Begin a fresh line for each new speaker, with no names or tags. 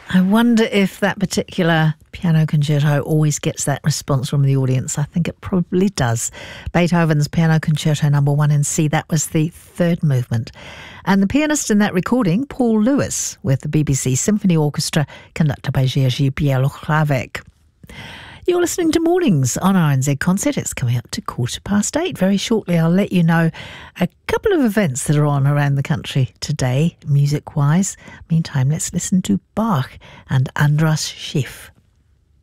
I wonder if that particular piano concerto always gets that response from the audience. I think it probably does. Beethoven's Piano Concerto No. 1 in C, that was the third movement. And the pianist in that recording, Paul Lewis, with the BBC Symphony Orchestra, conducted by Jerzy Białowież. You're listening to Mornings on RNZ Concert. It's coming up to 8:15. Very shortly, I'll let you know a couple of events that are on around the country today, music-wise. Meantime, let's listen to Bach and Andras Schiff.